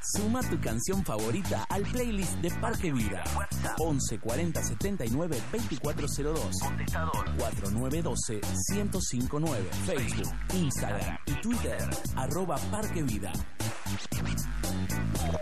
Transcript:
Suma tu canción favorita al playlist de Parque Vida. 11 40 79 2402. Contestador 4912 1059. Facebook, Instagram y Twitter @Parque Vida.